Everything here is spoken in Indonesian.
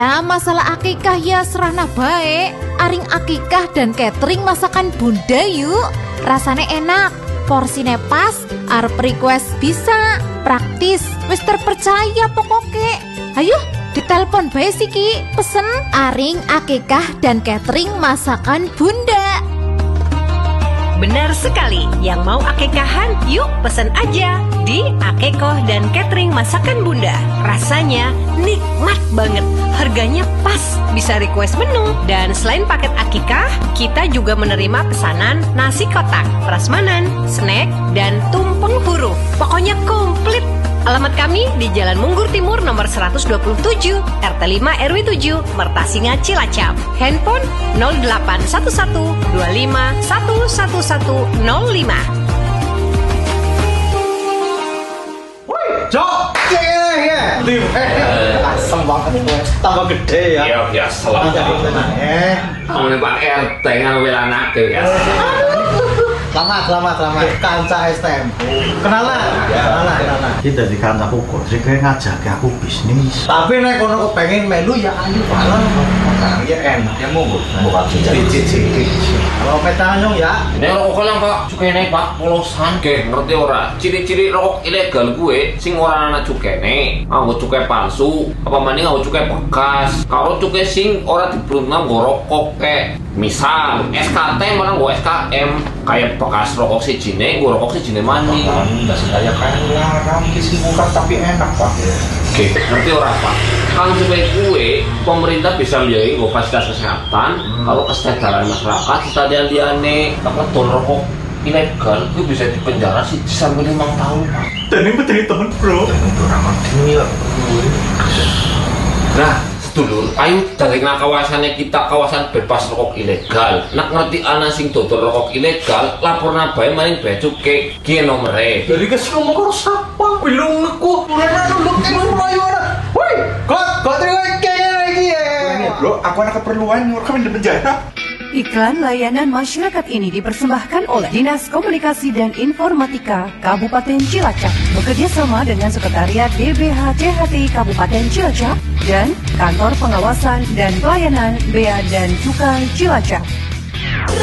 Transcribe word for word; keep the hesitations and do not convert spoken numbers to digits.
Nah, masalah akikah ya serana baik. Aring akikah dan catering masakan bunda yuk. Rasanya enak, porsinya pas, arep request bisa, praktis, wis terpercaya pokoknya. Ayo, ditelepon bae siki, pesen aring akikah dan catering masakan bunda. Benar sekali, yang mau akekahan yuk pesen aja di Akekoh dan Catering Masakan Bunda. Rasanya nikmat banget, harganya pas, bisa request menu. Dan selain paket akikah, kita juga menerima pesanan nasi kotak, prasmanan, snack, dan tumpeng huruf. Pokoknya komplit. Alamat kami di Jalan Munggur Timur nomor seratus dua puluh tujuh, R T lima R W tujuh, Mertasinga, Cilacap. Handphone nol delapan satu satu dua lima satu satu satu nol lima. Woi, Jok! Ya, Tim, eh, asem banget gue. Tambah gede ya. Iya, biasa lah. Eh, kamu nih Pak R T ngambil anak tuh ya. Selamat, selamat, selamat. Kanca S T M. Kenalan, kenalan, kenalan. Kita di kancaku kok sih kayak ngajak aku bisnis. Tapi nek kono kok pengen melu ya ayo bareng. Ya enak, ya monggo. Buka cicit-cicit. Kalau petanyong ya. Nek rokok lang Pak, cukene Pak polosan ke ngerti ora? Ciri-ciri rokok ilegal gue sing ora ana cukene, nganggo cukai palsu, apa maning nganggo cukai bekas. Kalau cukai sing ora dibrunna nggo rokok ke. Misal S K T mana nggo S K M kayak bekas rokok sijine, nggo rokok sijine maning. Enggak saya kayak larang kisi bukan tapi enak Pak. Oke, ngerti ora Pak? Kalau supaya kue, pemerintah bisa biayai nggo fasilitas kesehatan, hmm. Kalau kesejahteraan masyarakat, stadion liane, apa ton rokok ilegal, itu bisa dipenjara sih sampai lima tahun Pak. Dan ini betul temen bro. Dan itu ramah ini lah. Nah, sedulur, ayo dari kawasannya kita kawasan bebas rokok ilegal. Nak ngerti ana sing dodol rokok ilegal, laporna bae maning bea cukai ki nomere. Jadi kes ngomong karo sapa? Belum aku. Mulane nuluk emang melayu ana. Woi, kok kok terima kayaknya lagi ya. Bro, aku ada keperluan nyuruh kami di penjara. Iklan layanan masyarakat ini dipersembahkan oleh Dinas Komunikasi dan Informatika Kabupaten Cilacap bekerjasama dengan Sekretariat D B H C H T Kabupaten Cilacap dan Kantor Pengawasan dan Pelayanan Bea dan Cukai Cilacap.